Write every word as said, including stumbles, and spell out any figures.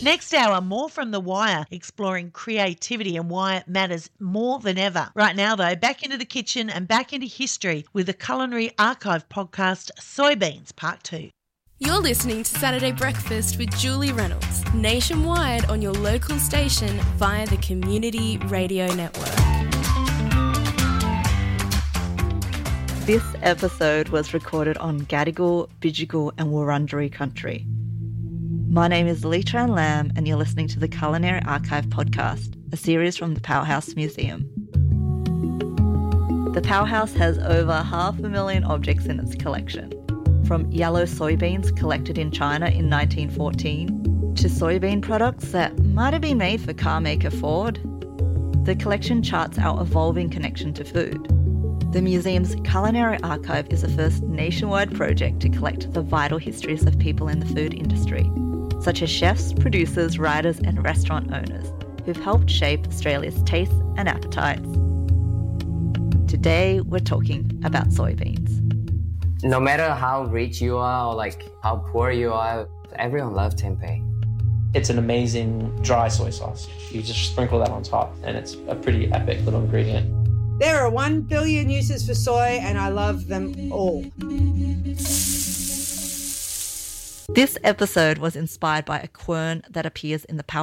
Next hour, more from The Wire, exploring creativity and why it matters more than ever. Right now, though, back into the kitchen and back into history with the Culinary Archive podcast, Soybeans Part two. You're listening to Saturday Breakfast with Julie Reynolds, nationwide on your local station via the Community Radio Network. This episode was recorded on Gadigal, Bidjigal and Wurundjeri country. My name is Lee-Tran Lam and you're listening to the Culinary Archive podcast, a series from the Powerhouse Museum. The Powerhouse has over half a million objects in its collection, from yellow soybeans collected in China in nineteen fourteen to soybean products that might have been made for car maker Ford. The collection charts our evolving connection to food. The museum's Culinary Archive is the first nationwide project to collect the vital histories of people in the food industry, such as chefs, producers, writers and restaurant owners who've helped shape Australia's tastes and appetites. Today, we're talking about soybeans. No matter how rich you are or like how poor you are, everyone loves tempeh. It's an amazing dry soy sauce. You just sprinkle that on top and it's a pretty epic little ingredient. There are one billion uses for soy and I love them all. This episode was inspired by a quern that appears in the Power